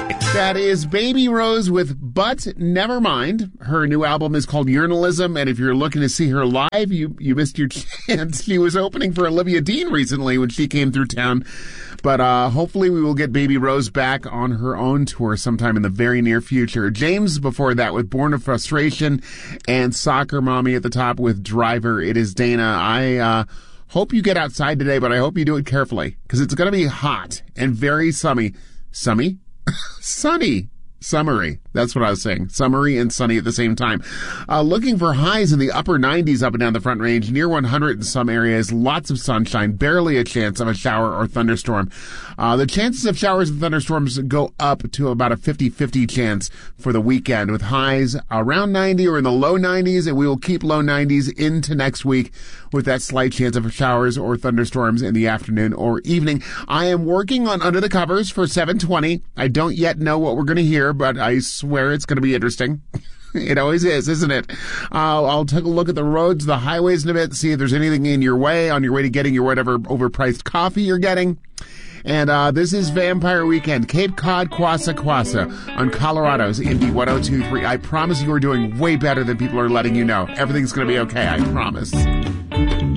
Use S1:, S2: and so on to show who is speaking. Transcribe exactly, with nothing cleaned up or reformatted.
S1: That is Baby Rose with But Never Mind. Her new album is called Urinalism, and if you're looking to see her live, you, you missed your chance. She was opening for Olivia Dean recently when she came through town. But uh hopefully we will get Baby Rose back on her own tour sometime in the very near future. James before that with Born of Frustration, and Soccer Mommy at the top with Driver. It is Dana. I uh hope you get outside today, but I hope you do it carefully, because it's going to be hot and very sunny. Sunny? Sunny. Summery. That's what I was saying. Summery and sunny at the same time. Uh, looking for highs in the upper nineties up and down the Front Range, near one hundred in some areas, lots of sunshine, barely a chance of a shower or thunderstorm. Uh, the chances of showers and thunderstorms go up to about a fifty-fifty chance for the weekend, with highs around ninety or in the low nineties, and we will keep low nineties into next week with that slight chance of showers or thunderstorms in the afternoon or evening. I am working on Under the Covers for seven twenty. I don't yet know what we're going to hear, but I swear it's going to be interesting. It always is, isn't it? Uh, I'll take a look at the roads, the highways in a bit, see if there's anything in your way on your way to getting your whatever overpriced coffee you're getting. And uh this is Vampire Weekend, Cape Cod, Quassa Quassa on Colorado's Indie one oh two point three. I promise you are doing way better than people are letting you know. Everything's going to be okay, I promise.